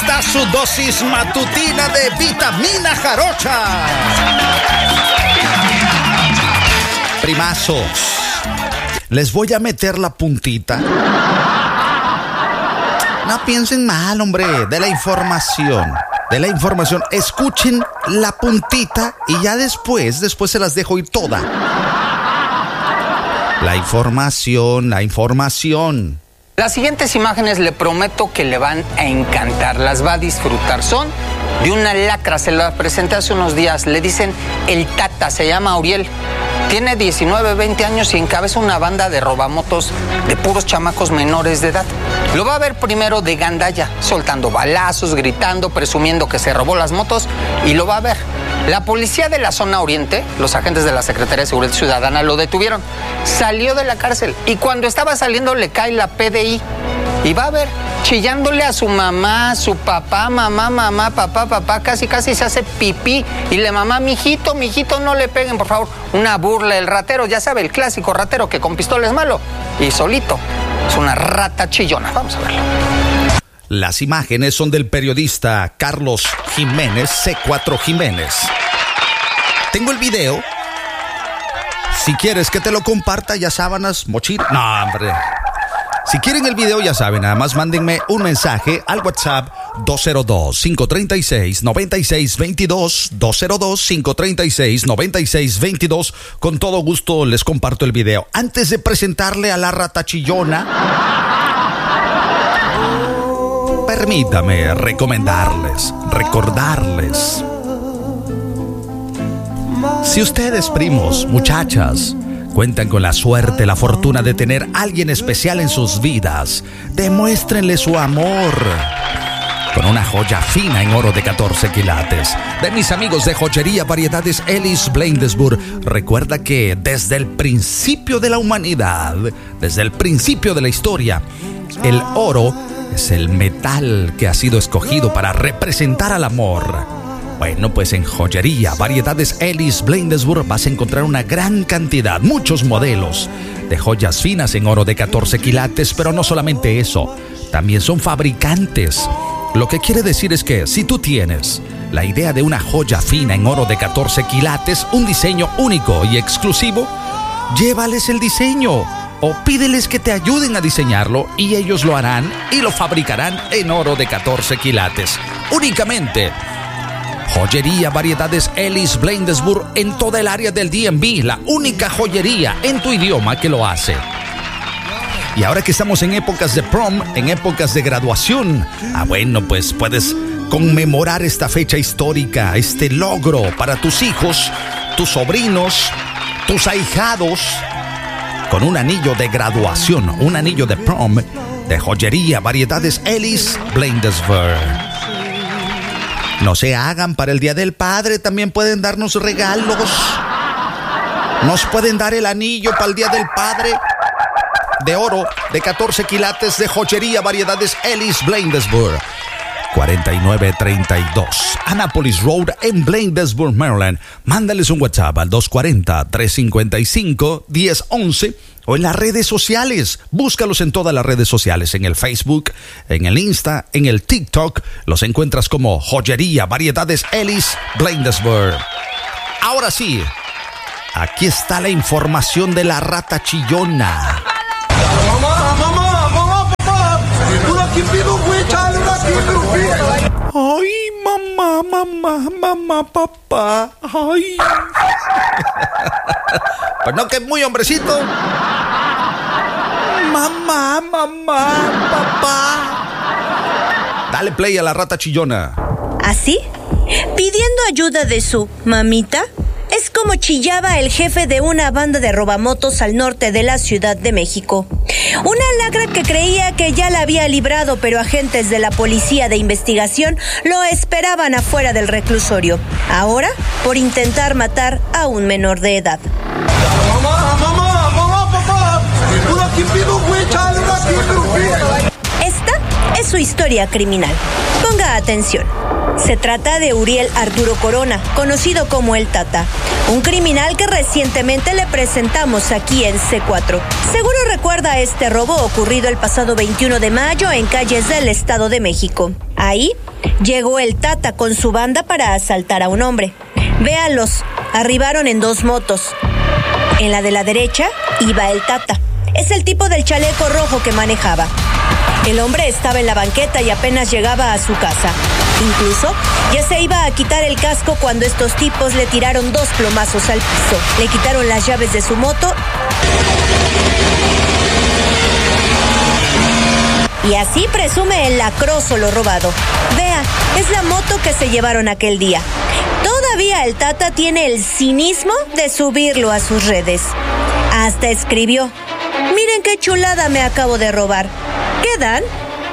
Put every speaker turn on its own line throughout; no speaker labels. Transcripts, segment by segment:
está su dosis matutina de vitamina jarocha. Primazos, les voy a meter la puntita. No piensen mal, hombre, de la información. Escuchen la puntita y ya después se las dejo ir toda. La información.
Las siguientes imágenes le prometo que le van a encantar, las va a disfrutar. Son de una lacra, se la presenté hace unos días, le dicen el Tata, se llama Uriel. Tiene 19, 20 años y encabeza una banda de robamotos de puros chamacos menores de edad. Lo va a ver primero de gandalla, soltando balazos, gritando, presumiendo que se robó las motos, y lo va a ver. La policía de la zona oriente, los agentes de la Secretaría de Seguridad Ciudadana, lo detuvieron. Salió de la cárcel y cuando estaba saliendo le cae la PDI. Y va a ver, chillándole a su mamá, su papá, mamá, papá, casi se hace pipí. Y le mamá, mijito, no le peguen, por favor. Una burla, el ratero, ya sabe, el clásico ratero que con pistola es malo. Y solito, es una rata chillona. Vamos a verlo.
Las imágenes son del periodista Carlos Jiménez, C4 Jiménez. Tengo el video. Si quieres que te lo comparta, ya sábanas, mochila. No, hombre. Si quieren el video, ya saben, nada más mándenme un mensaje al WhatsApp 202-536-9622, 202-536-9622. Con todo gusto les comparto el video. Antes de presentarle a la rata chillona, permítame recordarles. Si ustedes, primos, muchachas, cuentan con la suerte, la fortuna de tener a alguien especial en sus vidas, demuéstrenle su amor con una joya fina en oro de 14 quilates. De mis amigos de Joyería Variedades Ellis Blandesburg. Recuerda que desde el principio de la humanidad, desde el principio de la historia, el oro es el metal que ha sido escogido para representar al amor. Bueno, pues en Joyería Variedades Ellis Blandesburg vas a encontrar una gran cantidad, muchos modelos de joyas finas en oro de 14 quilates, pero no solamente eso, también son fabricantes. Lo que quiere decir es que si tú tienes la idea de una joya fina en oro de 14 quilates, un diseño único y exclusivo, llévales el diseño o pídeles que te ayuden a diseñarlo y ellos lo harán y lo fabricarán en oro de 14 quilates. Únicamente Joyería Variedades Ellis Blandesburg en toda el área del DMV, la única joyería en tu idioma que lo hace. Y ahora que estamos en épocas de prom, en épocas de graduación, bueno, pues puedes conmemorar esta fecha histórica, este logro para tus hijos, tus sobrinos, tus ahijados, con un anillo de graduación, un anillo de prom de Joyería Variedades Ellis Blandesburg. No se hagan, para el Día del Padre también pueden darnos regalos. Nos pueden dar el anillo para el Día del Padre de oro de 14 quilates de Joyería Variedades Ellis Blandesburg. 4932 Annapolis Road en Blandesburg, Maryland. Mándales un WhatsApp al 240-355-1011 o en las redes sociales. Búscalos en todas las redes sociales, en el Facebook, en el Insta, en el TikTok. Los encuentras como Joyería Variedades Ellis Blandesburg. Ahora sí, aquí está la información de la rata chillona. Ay, mamá, papá. Ay. Pues no, que es muy hombrecito. Mamá, papá. Dale play a la rata chillona.
¿Así? Pidiendo ayuda de su mamita. Es como chillaba el jefe de una banda de robamotos al norte de la Ciudad de México. Una lacra que creía que ya la había librado, pero agentes de la policía de investigación lo esperaban afuera del reclusorio. Ahora, por intentar matar a un menor de edad. Esta es su historia criminal. Ponga atención. Se trata de Uriel Arturo Corona, conocido como el Tata, un criminal que recientemente le presentamos aquí en C4. Seguro recuerda este robo ocurrido el pasado 21 de mayo en calles del Estado de México. Ahí llegó el Tata con su banda para asaltar a un hombre. Véanlos, arribaron en 2 motos. En la de la derecha iba el Tata. Es el tipo del chaleco rojo que manejaba. El hombre estaba en la banqueta y apenas llegaba a su casa. Incluso ya se iba a quitar el casco cuando estos tipos le tiraron 2 plomazos al piso. Le quitaron las llaves de su moto y así presume el lacroso lo robado. Vea, es la moto que se llevaron aquel día. Todavía el Tata tiene el cinismo de subirlo a sus redes. Hasta escribió: miren qué chulada me acabo de robar. ¿Qué dan?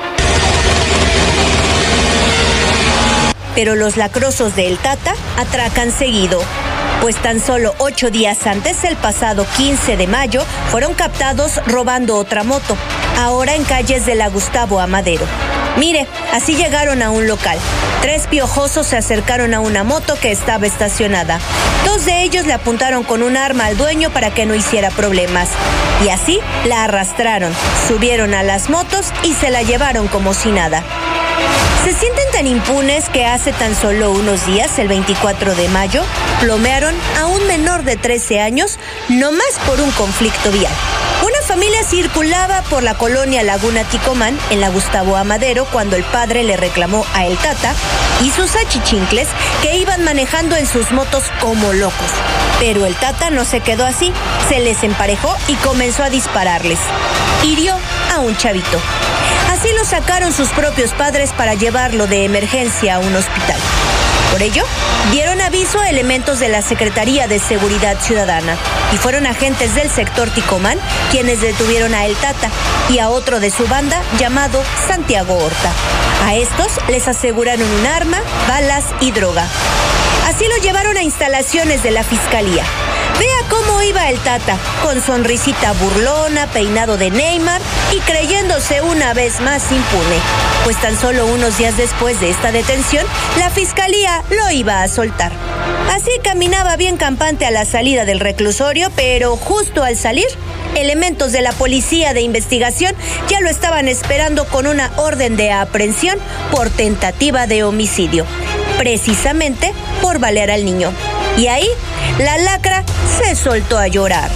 Pero los lacrosos de El Tata atracan seguido, pues tan solo 8 días antes, el pasado 15 de mayo, fueron captados robando otra moto, ahora en calles de la Gustavo Amadero. Mire, así llegaron a un local. 3 piojosos se acercaron a una moto que estaba estacionada. 2 de ellos le apuntaron con un arma al dueño para que no hiciera problemas. Y así la arrastraron, subieron a las motos y se la llevaron como si nada. Se sienten tan impunes que hace tan solo unos días, el 24 de mayo, plomearon a un menor de 13 años, nomás por un conflicto vial. Una familia circulaba por la colonia Laguna Ticomán, en la Gustavo Amadero, cuando el padre le reclamó a El Tata y sus achichincles que iban manejando en sus motos como locos. Pero el Tata no se quedó así, se les emparejó y comenzó a dispararles. Hirió a un chavito. Así lo sacaron sus propios padres para llevarlo de emergencia a un hospital. Por ello, dieron aviso a elementos de la Secretaría de Seguridad Ciudadana y fueron agentes del sector Ticomán quienes detuvieron a El Tata y a otro de su banda llamado Santiago Horta. A estos les aseguraron un arma, balas y droga. Así lo llevaron a instalaciones de la Fiscalía. Vea cómo iba el Tata, con sonrisita burlona, peinado de Neymar y creyéndose una vez más impune. Pues tan solo unos días después de esta detención, la Fiscalía lo iba a soltar. Así caminaba bien campante a la salida del reclusorio, pero justo al salir, elementos de la Policía de Investigación ya lo estaban esperando con una orden de aprehensión por tentativa de homicidio, precisamente por balear al niño. Y ahí, la lacra se soltó a llorar.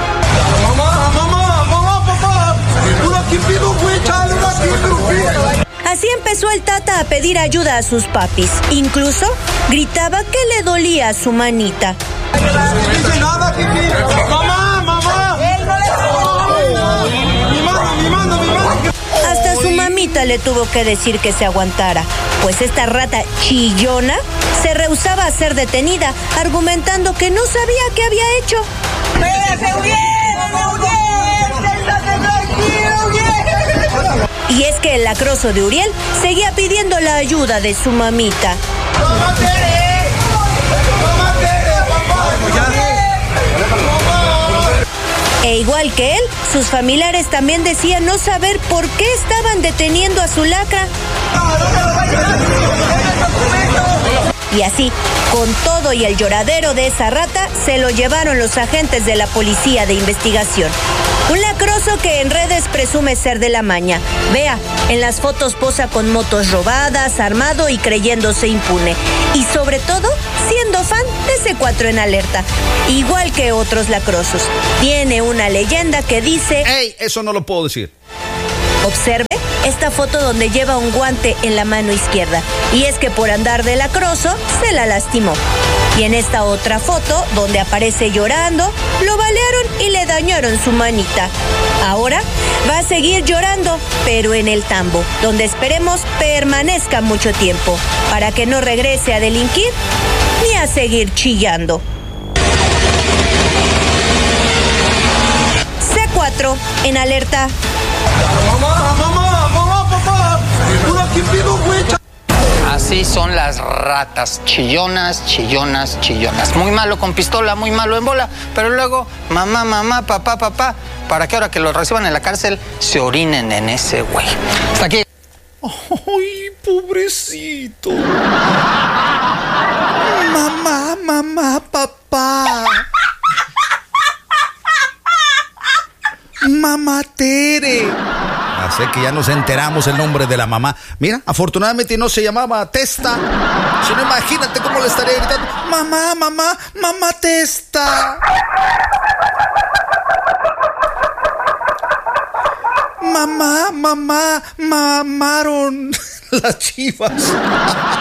Así empezó el Tata a pedir ayuda a sus papis. Incluso gritaba que le dolía su manita. Hasta su mamita le tuvo que decir que se aguantara, pues esta rata chillona se rehusaba a ser detenida, argumentando que no sabía qué había hecho. Y es que el lacroso de Uriel seguía pidiendo la ayuda de su mamita. E igual que él, sus familiares también decían no saber por qué estaban deteniendo a su lacra. Y así, con todo y el lloradero de esa rata, se lo llevaron los agentes de la Policía de Investigación. Un lacroso que en redes presume ser de la maña. Vea, en las fotos posa con motos robadas, armado y creyéndose impune. Y sobre todo, siendo fan de C4 en Alerta. Igual que otros lacrosos. Tiene una leyenda que dice...
¡Ey! Eso no lo puedo decir.
Observe esta foto donde lleva un guante en la mano izquierda. Y es que por andar de lacroso se la lastimó. Y en esta otra foto, donde aparece llorando, lo balearon y le dañaron su manita. Ahora va a seguir llorando, pero en el tambo, donde esperemos permanezca mucho tiempo, para que no regrese a delinquir ni a seguir chillando. C4 en Alerta.
Así son las ratas, chillonas, chillonas, chillonas. Muy malo con pistola, muy malo en bola, pero luego mamá, mamá, papá, papá, para que ahora que lo reciban en la cárcel se orinen en ese güey. Hasta aquí.
Ay, pobrecito. Mamá, papá. Mamá Tere. Sé que ya nos enteramos el nombre de la mamá. Mira, afortunadamente no se llamaba Testa. Si no, imagínate cómo le estaría gritando. Mamá Testa. Mamaron las chivas.